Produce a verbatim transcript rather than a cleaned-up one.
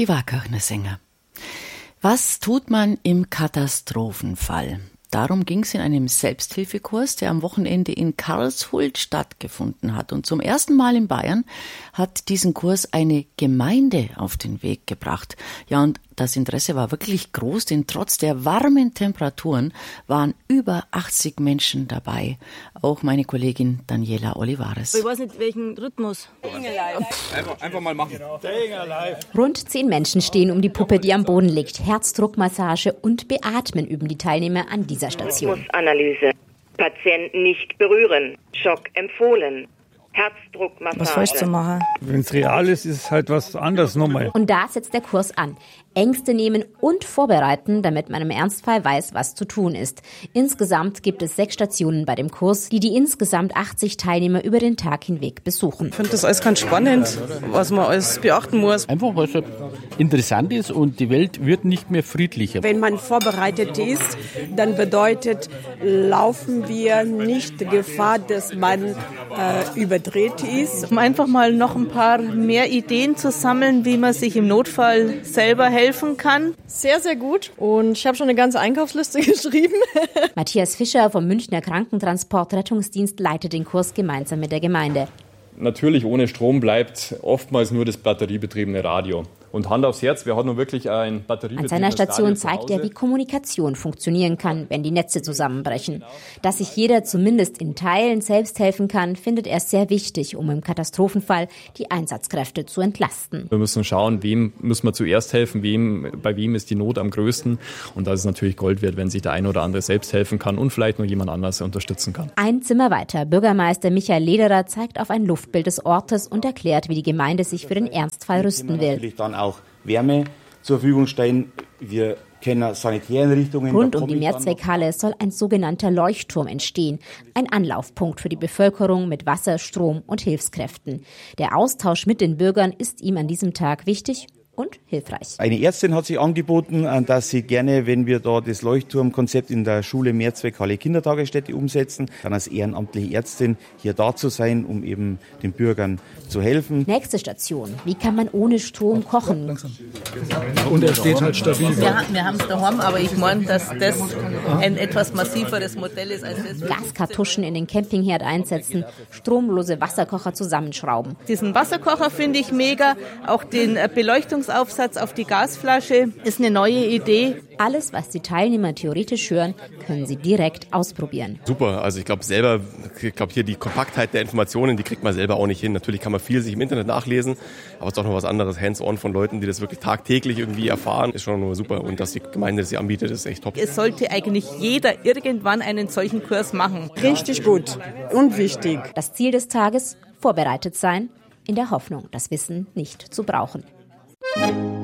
Die Waakachner Sänger. Was tut man im Katastrophenfall? Darum ging es in einem Selbsthilfekurs, der am Wochenende in Karlshult stattgefunden hat. Und zum ersten Mal in Bayern hat diesen Kurs eine Gemeinde auf den Weg gebracht. Ja, und das Interesse war wirklich groß, denn trotz der warmen Temperaturen waren über achtzig Menschen dabei. Auch meine Kollegin Daniela Olivares. Ich weiß nicht, welchen Rhythmus. Einfach, einfach mal machen. Rund zehn Menschen stehen um die Puppe, die am Boden liegt. Herzdruckmassage und Beatmen üben die Teilnehmer an dieser Station. Rhythmusanalyse. Patienten nicht berühren. Schock empfohlen. Herzdruckmassage. Was falsch zu machen? Wenn es real ist, ist es halt was anderes nochmal. Und da setzt der Kurs an. Ängste nehmen und vorbereiten, damit man im Ernstfall weiß, was zu tun ist. Insgesamt gibt es sechs Stationen bei dem Kurs, die die insgesamt achtzig Teilnehmer über den Tag hinweg besuchen. Ich finde das alles ganz spannend, was man alles beachten muss. Einfach, weil es interessant ist und die Welt wird nicht mehr friedlicher. Wenn man vorbereitet ist, dann bedeutet, laufen wir nicht Gefahr, dass man äh, überdreht ist. Um einfach mal noch ein paar mehr Ideen zu sammeln, wie man sich im Notfall selber helfen kann. Sehr, sehr gut. Und ich habe schon eine ganze Einkaufsliste geschrieben. Matthias Fischer vom Münchner Krankentransport-Rettungsdienst leitet den Kurs gemeinsam mit der Gemeinde. Natürlich, ohne Strom bleibt oftmals nur das batteriebetriebene Radio. Und Hand aufs Herz, wir haben nun wirklich ein batteriebetriebenes Radio. An seiner Station zeigt er, er, wie Kommunikation funktionieren kann, wenn die Netze zusammenbrechen. Dass sich jeder zumindest in Teilen selbst helfen kann, findet er sehr wichtig, um im Katastrophenfall die Einsatzkräfte zu entlasten. Wir müssen schauen, wem müssen wir zuerst helfen, wem, bei wem ist die Not am größten. Und das ist natürlich Gold wert, wenn sich der eine oder andere selbst helfen kann und vielleicht noch jemand anderes unterstützen kann. Ein Zimmer weiter, Bürgermeister Michael Lederer zeigt auf ein Luftbild des Ortes und erklärt, wie die Gemeinde sich für den Ernstfall rüsten will. Auch Wärme zur Verfügung stellen. Wir kennen Sanitäreinrichtungen. Rund um die Mehrzweckhalle soll ein sogenannter Leuchtturm entstehen. Ein Anlaufpunkt für die Bevölkerung mit Wasser, Strom und Hilfskräften. Der Austausch mit den Bürgern ist ihm an diesem Tag wichtig und hilfreich. Eine Ärztin hat sich angeboten, dass sie gerne, wenn wir da das Leuchtturmkonzept in der Schule Mehrzweckhalle Kindertagesstätte umsetzen, dann als ehrenamtliche Ärztin hier da zu sein, um eben den Bürgern zu helfen. Nächste Station. Wie kann man ohne Strom kochen? Und er steht halt stabil. Wir, wir haben es daheim, aber ich meine, dass das ein etwas massiveres Modell ist als das. Gaskartuschen in den Campingherd einsetzen, stromlose Wasserkocher zusammenschrauben. Diesen Wasserkocher finde ich mega, auch den Beleuchtungsaufsatz auf die Gasflasche ist eine neue Idee. Alles, was die Teilnehmer theoretisch hören, können sie direkt ausprobieren. Super, also ich glaube selber, ich glaube hier die Kompaktheit der Informationen, die kriegt man selber auch nicht hin. Natürlich kann man viel sich im Internet nachlesen, aber es ist doch noch was anderes, hands-on von Leuten, die das wirklich tagtäglich irgendwie erfahren, ist schon nur super. Und dass die Gemeinde das hier anbietet, ist echt top. Es sollte eigentlich jeder irgendwann einen solchen Kurs machen. Richtig gut und wichtig. Das Ziel des Tages, vorbereitet sein, in der Hoffnung, das Wissen nicht zu brauchen.